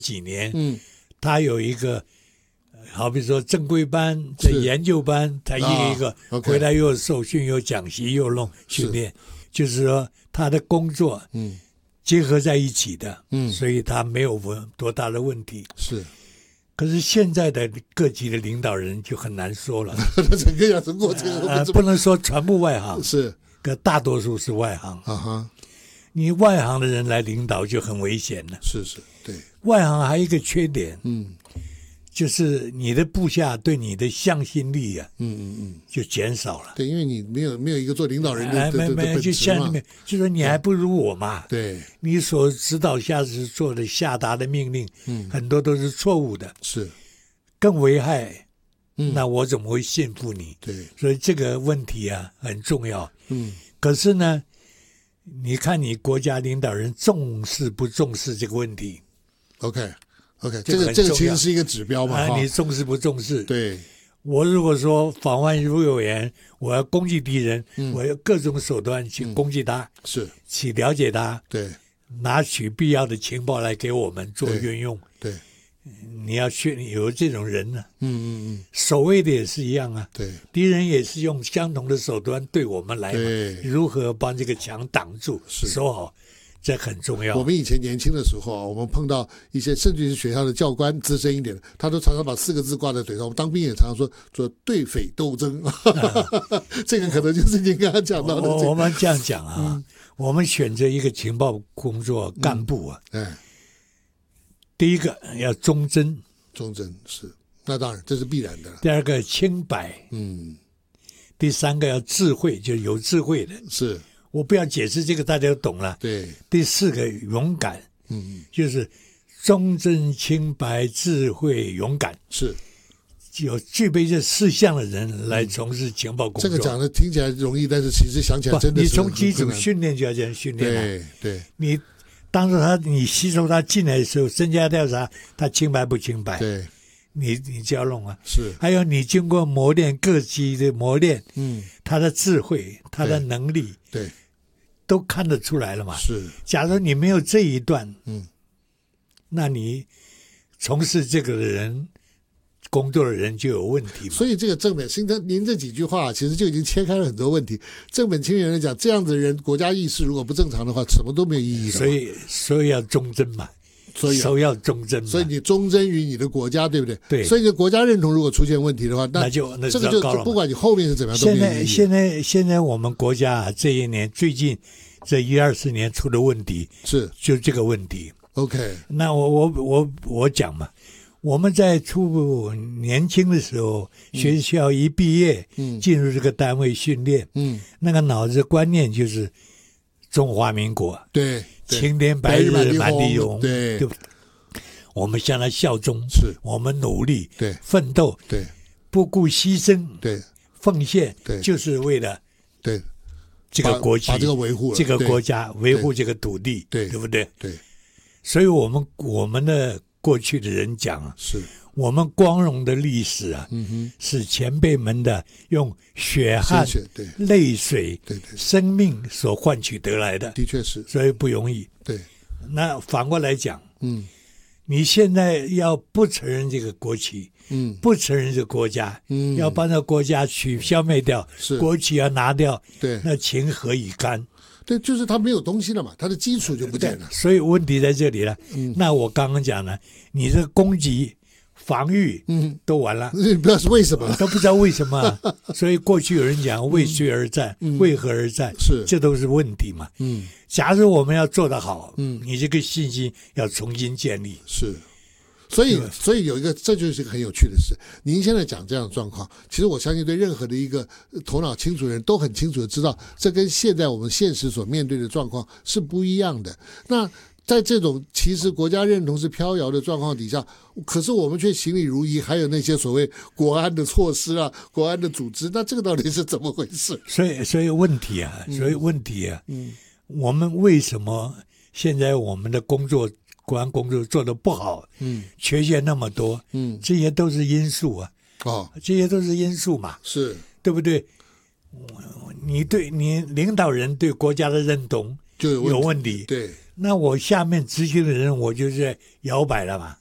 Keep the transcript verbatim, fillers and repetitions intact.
几年， 嗯， 他有一个，好比说正规班、这研究班，他一个一个、 啊、 回来又受训、又讲习、又弄训练，就是说他的工作， 嗯， 结合在一起的， 嗯， 所以他没有多大的问题。 是。 可是现在的各级的领导人就很难说了， 整个养成过程、 呃、不能说全部外行， 是， 可大多数是外行。 啊哈， 你外行的人来领导就很危险了。 是是，对。 外行还有一个缺点， 嗯， 就是你的部下对你的向心力啊， 嗯嗯嗯， 就减少了。 对，因为你没有没有一个做领导人的、 哎、没没就像你们，就说你还不如我嘛。 对， 你所指导下属做的下达的命令， 嗯，很多都是错误的， 是更危害。 嗯， 那我怎么会信服你？ 对， 所以这个问题啊很重要。 嗯， 可是呢，你看你国家领导人重视不重视这个问题 ？OK OK， 这个这个其实是一个指标嘛。 啊，你重视不重视？ 对， 我如果说访问如有言，我要攻击敌人， 嗯、 我要各种手段去攻击他， 嗯、是去了解他， 对， 拿取必要的情报来给我们做运用。 对， 对你要训有这种人呢、啊， 嗯嗯嗯， 守卫的也是一样啊， 对， 敌人也是用相同的手段对我们来嘛，如何把这个墙挡住、守好。这很重要。 我们以前年轻的时候啊，我们碰到一些甚至是学校的教官资深一点的，他都常常把四个字挂在嘴上。我们当兵也常常说做对匪斗争，啊、这个可能就是您刚刚讲到的、这个。 我们这样讲啊、嗯，我们选择一个情报工作干部啊， 嗯，哎， 第一个要忠贞， 忠贞是，那当然这是必然的。 第二个清白， 嗯， 第三个要智慧，就是有智慧的， 是。 我不要解释这个，大家都懂了。 对， 第四个勇敢， 嗯， 就是忠贞、清白、智慧、勇敢， 是有具备这四项的人来从事情报工作。 这个讲的听起来容易，但是其实想起来真的是你从基础训练就要这样训练、啊。 对对， 你当初他你吸收他进来的时候，身家调查他清白不清白？ 对。 你你就要弄啊， 是， 还有你经过磨练各级的磨练， 嗯， 他的智慧，他的能力， 对， 都看得出来了嘛。 是， 假如你没有这一段， 嗯， 那你从事这个的人工作的人就有问题嘛。 所以这个正本清源，您这几句话其实就已经切开了很多问题。正本清源来讲，这样子的人国家意识如果不正常的话，什么都没有意义的。 所以，所以要忠贞嘛。 所以首要忠贞， 所以你忠贞于你的国家，对不对？ 对。 所以你的国家认同如果出现问题的话，那那就那这个就不管你后面是怎么样， 现在现在现在我们国家、啊、这一年最近这一二十年出的问题是就这个问题。 OK， 那我我我我讲嘛，我们在初年轻的时候， 嗯、 学校一毕业， 嗯， 进入这个单位训练， 嗯， 那个脑子观念就是中华民国， 对。 青天白日满地红， 对， 对，我们向他效忠， 是我们努力， 对， 奋斗， 对， 不顾牺牲， 对， 奉献， 对， 就是为了对这个国旗， 把这个维护这个国家，维护这个土地， 对， 对不对？ 对， 所以我们我们的过去的人讲啊， 是我们光荣的历史啊， 嗯哼， 是前辈们的用血汗、 对泪水、 对对生命所换取得来的， 的确是， 所以不容易。 对， 那反过来讲， 嗯， 你现在要不承认这个国旗， 嗯， 不承认这个国家， 嗯， 要把那国家取消灭掉， 是国旗要拿掉， 对， 那情何以堪？ 对，就是它没有东西了嘛，它的基础就不见了。 所以问题在这里了。 嗯， 那我刚刚讲了，你这个攻击、防御， 嗯， 都完了。 你不知道是为什么， 都不知道为什么。所以过去有人讲为谁而战， 嗯、 为何而战， 是这都是问题嘛。 嗯， 假如我们要做得好， 嗯， 你这个信心要重新建立。 是。所以，所以有一个，这就是一个很有趣的事。您现在讲这样的状况，其实我相信对任何的一个头脑清楚的人都很清楚的知道，这跟现在我们现实所面对的状况是不一样的。那在这种其实国家认同是飘摇的状况底下，可是我们却行礼如仪，还有那些所谓国安的措施啊、国安的组织，那这个到底是怎么回事？ 所以，所以问题啊，所以问题啊， 嗯， 我们为什么现在我们的工作？国安工作做得不好， 嗯， 缺陷那么多， 嗯， 这些都是因素啊， 哦， 这些都是因素嘛， 是对不对？你对你领导人对国家的认同， 就有有问题。 对， 那我下面执行的人我就是摇摆了嘛。